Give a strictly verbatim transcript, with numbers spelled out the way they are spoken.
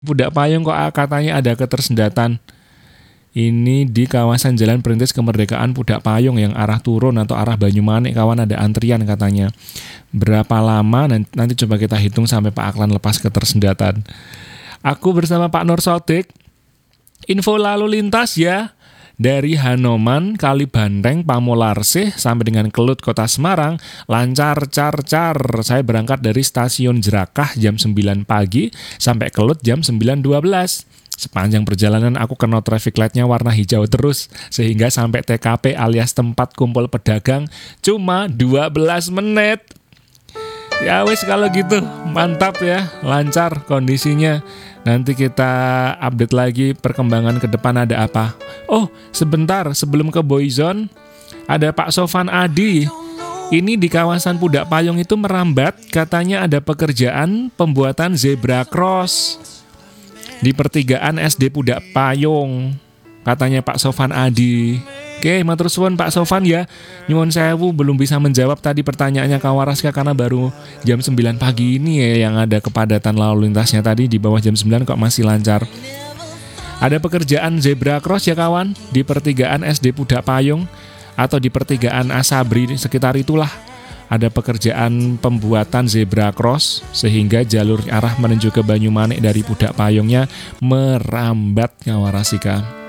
Pudak Payung kok katanya ada ketersendatan. Ini di kawasan Jalan Perintis Kemerdekaan Pudak Payung yang arah turun atau arah Banyumanik kawan, ada antrian katanya. Berapa lama nanti, nanti coba kita hitung sampai Pak Aklan lepas ketersendatan. Aku bersama Pak Nur Sodik. Info lalu lintas ya. Dari Hanoman, Kalibandeng, Pamolarsih sampai dengan Kelut Kota Semarang lancar car car. Saya berangkat dari stasiun Jerakah jam sembilan pagi sampai Kelut jam sembilan dua belas. Sepanjang perjalanan aku kena traffic light-nya warna hijau terus, sehingga sampai T K P alias tempat kumpul pedagang cuma dua belas menit. Ya wis kalau gitu, mantap ya, lancar kondisinya. Nanti kita update lagi perkembangan ke depan ada apa. Oh, sebentar sebelum ke Boyzone, ada Pak Sofan Adi. Ini di kawasan Pudak Payung itu merambat, katanya ada pekerjaan pembuatan zebra cross di pertigaan S D Pudak Payung, katanya Pak Sofan Adi. Oke, matur suwun Pak Sofan ya. Nyuwun sewu belum bisa menjawab tadi pertanyaannya Kak Waraska karena baru jam sembilan pagi ini ya yang ada kepadatan lalu lintasnya. Tadi di bawah jam sembilan kok masih lancar. Ada pekerjaan zebra cross ya kawan di pertigaan S D Pudak Payung atau di pertigaan Asabri sekitar itulah. Ada pekerjaan pembuatan zebra cross sehingga jalur arah menuju ke Banyumanik dari Pudak Payungnya merambat Kak Warasika.